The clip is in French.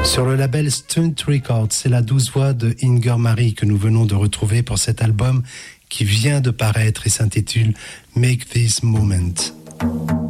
Sur le label Stunt Records, c'est la douce voix de Inger Marie que nous venons de retrouver pour cet album qui vient de paraître et s'intitule Make This Moment.